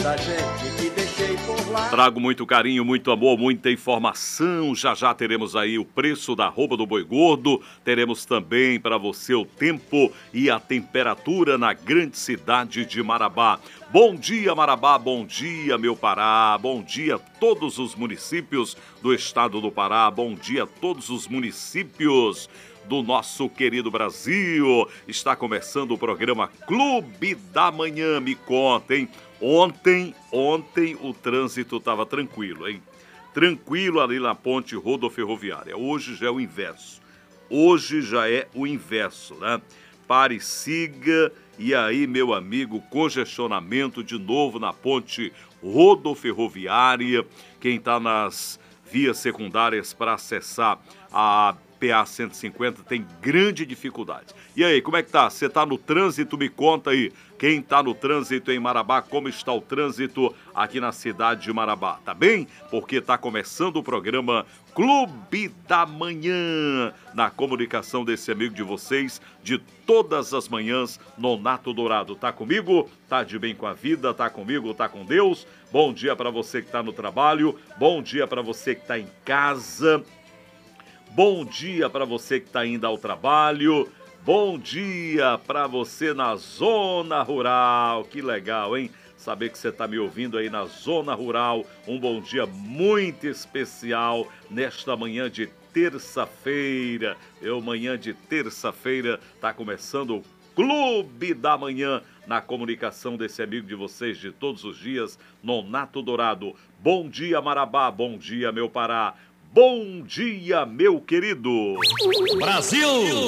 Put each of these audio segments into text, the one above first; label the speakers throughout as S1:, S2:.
S1: da gente que deixei por lá.
S2: Trago muito carinho, muito amor, muita informação. Já já teremos aí o preço da arroba do boi gordo. Teremos também para você o tempo e a temperatura na grande cidade de Marabá. Bom dia, Marabá, bom dia, meu Pará, bom dia a todos os municípios do estado do Pará, bom dia a todos os municípios do nosso querido Brasil. Está começando o programa Clube da Manhã. Me contem, ontem o trânsito estava tranquilo, hein? Tranquilo ali na ponte rodoferroviária. Hoje já é o inverso. Hoje já é o inverso, né? Pare, siga. E aí, meu amigo, congestionamento de novo na ponte rodoferroviária. Quem está nas vias secundárias para acessar a PA 150 tem grande dificuldade. E aí, como é que tá? Você tá no trânsito? Me conta aí. Quem tá no trânsito em Marabá, como está o trânsito aqui na cidade de Marabá? Tá bem? Porque tá começando o programa Clube da Manhã, na comunicação desse amigo de vocês, de todas as manhãs, Nonato Dourado. Tá comigo? Tá de bem com a vida? Tá comigo? Tá com Deus? Bom dia para você que tá no trabalho. Bom dia para você que tá em casa. Bom dia para você que está indo ao trabalho. Bom dia para você na zona rural. Que legal, hein? Saber que você está me ouvindo aí na zona rural. Um bom dia muito especial nesta manhã de terça-feira. Manhã de terça-feira está começando o Clube da Manhã na comunicação desse amigo de vocês de todos os dias, Nonato Dourado. Bom dia, Marabá. Bom dia, meu Pará. Bom dia, meu querido!
S3: Brasil!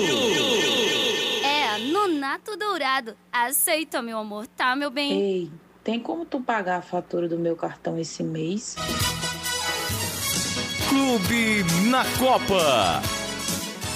S4: Nonato Dourado. Aceita, meu amor, tá, meu bem?
S5: Ei, tem como tu pagar a fatura do meu cartão esse mês?
S3: Clube na Copa.